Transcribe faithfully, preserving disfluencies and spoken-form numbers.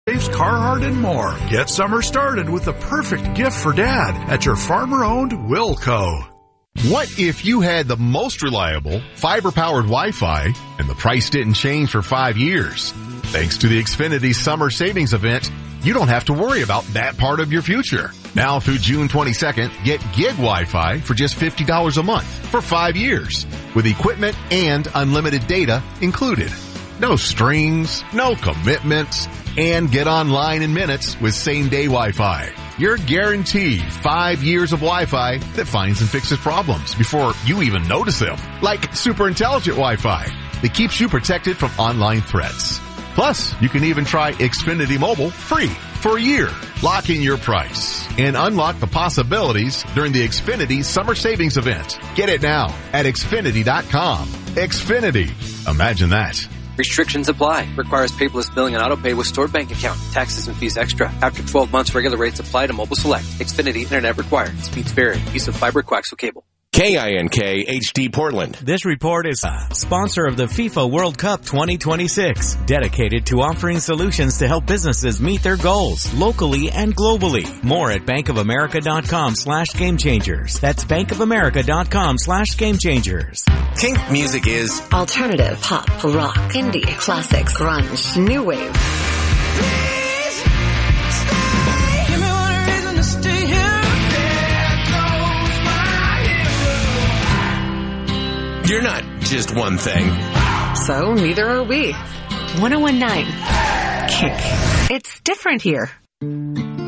Carhartt, and more. Get summer started with the perfect gift for Dad at your farmer-owned Wilco. What if you had the most reliable, fiber-powered Wi-Fi and the price didn't change for five years? Thanks to the Xfinity Summer Savings Event, you don't have to worry about that part of your future. Now through June twenty-second, get gig Wi-Fi for just fifty dollars a month for five years with equipment and unlimited data included. No strings, no commitments, and get online in minutes with same-day Wi-Fi. You're guaranteed five years of Wi-Fi that finds and fixes problems before you even notice them. Like super intelligent Wi-Fi that keeps you protected from online threats. Plus, you can even try Xfinity Mobile free for a year. Lock in your price and unlock the possibilities during the Xfinity Summer Savings Event. Get it now at Xfinity dot com. Xfinity. Imagine that. Restrictions apply. Requires paperless billing and auto-pay with stored bank account. Taxes and fees extra. After twelve months, regular rates apply to Mobile Select. Xfinity Internet required. Speeds vary. Use of fiber coaxial cable. K I N K H D Portland. This report is a sponsor of the FIFA World Cup twenty twenty-six, dedicated to offering solutions to help businesses meet their goals locally and globally. More at bankofamerica.com slash game changers. That's bankofamerica.com slash game changers. Kink music is alternative, pop, rock, indie, classics, grunge, new wave. You're not just one thing. So neither are we. one oh one point nine Kink. It's different here.